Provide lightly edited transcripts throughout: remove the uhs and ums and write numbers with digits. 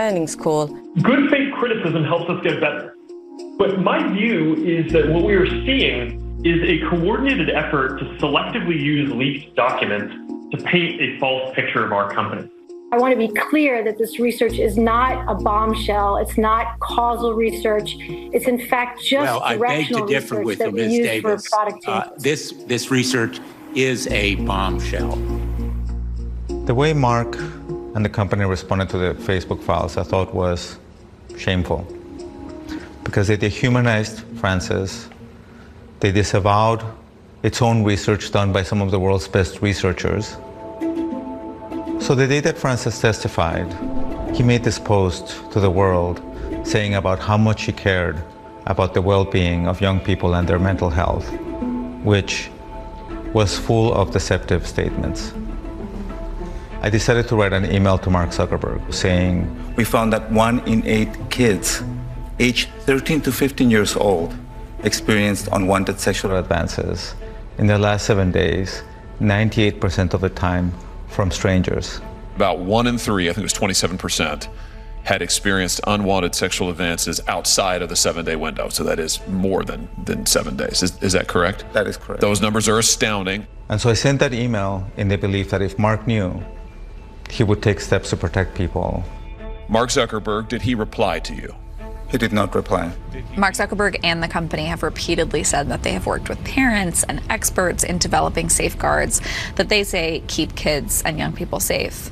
learning school. Good faith criticism helps us get better. But my view is that what we are seeing is a coordinated effort to selectively use leaked documents to paint a false picture of our company. I want to be clear that this research is not a bombshell. It's not causal research. It's in fact just directional research that we use for product changes. This research is a bombshell. The way Mark and the company responded to the Facebook files, I thought was shameful. Because they dehumanized Frances. They disavowed its own research done by some of the world's best researchers. So the day that Frances testified, he made this post to the world saying about how much he cared about the well-being of young people and their mental health, which was full of deceptive statements. I decided to write an email to Mark Zuckerberg saying, we found that 1 in 8 kids aged 13 to 15 years old experienced unwanted sexual advances in the last 7 days, 98% of the time from strangers. About 1 in 3, I think it was 27%, had experienced unwanted sexual advances outside of the 7-day window. So that is more than 7 days. Is that correct? That is correct. Those numbers are astounding. And so I sent that email in the belief that if Mark knew, he would take steps to protect people. Mark Zuckerberg, did he reply to you? He did not reply. Mark Zuckerberg and the company have repeatedly said that they have worked with parents and experts in developing safeguards that they say keep kids and young people safe.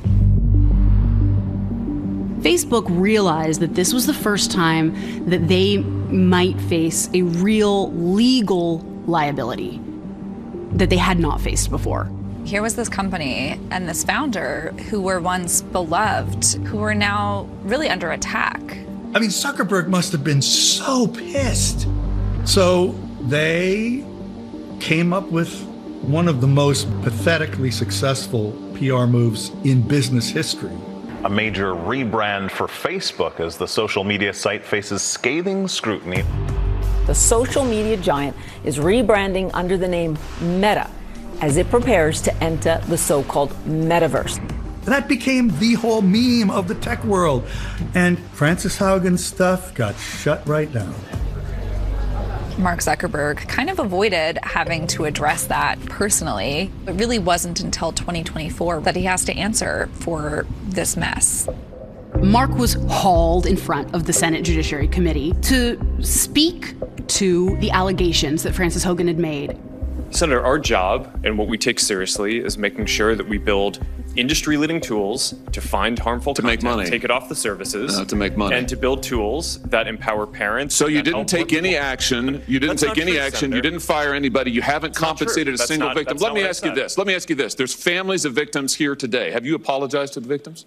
Facebook realized that this was the first time that they might face a real legal liability that they had not faced before. Here was this company and this founder who were once beloved, who are now really under attack. I mean, Zuckerberg must have been so pissed. So they came up with one of the most pathetically successful PR moves in business history. A major rebrand for Facebook as the social media site faces scathing scrutiny. The social media giant is rebranding under the name Meta as it prepares to enter the so-called metaverse. That became the whole meme of the tech world. And Frances Haugen's stuff got shut right down. Mark Zuckerberg kind of avoided having to address that personally. It really wasn't until 2024 that he has to answer for this mess. Mark was hauled in front of the Senate Judiciary Committee to speak to the allegations that Frances Haugen had made. Senator, our job and what we take seriously is making sure that we build industry-leading tools to find harmful content, make money, take it off the services, to make money, and to build tools that empower parents. So you didn't take any action. You didn't take any action. You didn't fire anybody. You haven't compensated a single victim. Let me ask you this. Let me ask you this. There's families of victims here today. Have you apologized to the victims?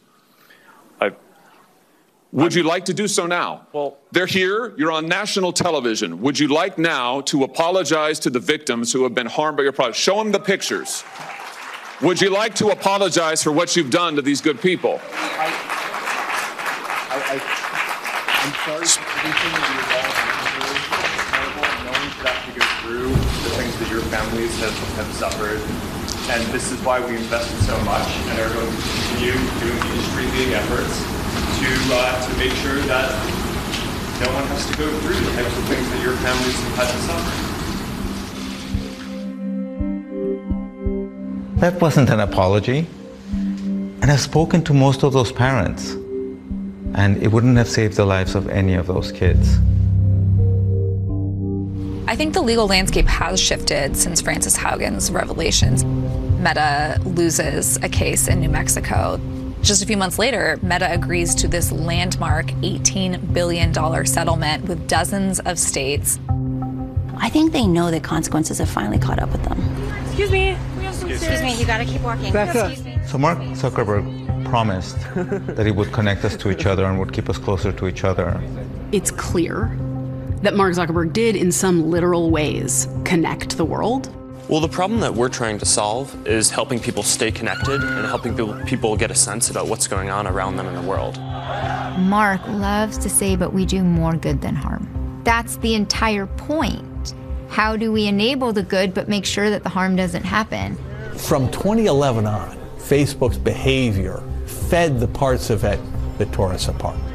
Would you like to do so now? Well, they're here. You're on national television. Would you like now to apologize to the victims who have been harmed by your product? Show them the pictures. Would you like to apologize for what you've done to these good people? I'm sorry for everything that you've all been through. No one should have to go through the things that your families have suffered. And this is why we invested so much and are going to continue doing industry-leading efforts to make sure that no one has to go through the types of things that your families have had to suffer. That wasn't an apology. And I've spoken to most of those parents, and it wouldn't have saved the lives of any of those kids. I think the legal landscape has shifted since Frances Haugen's revelations. Meta loses a case in New Mexico. Just a few months later, Meta agrees to this landmark $18 billion settlement with dozens of states. I think they know the consequences have finally caught up with them. Excuse me. Excuse me, you gotta keep walking. So Mark Zuckerberg promised that he would connect us to each other and would keep us closer to each other. It's clear that Mark Zuckerberg did, in some literal ways, connect the world. Well, the problem that we're trying to solve is helping people stay connected and helping people get a sense about what's going on around them in the world. Mark loves to say, but we do more good than harm. That's the entire point. How do we enable the good but make sure that the harm doesn't happen? From 2011 on, Facebook's behavior fed the parts of it that tore us apart.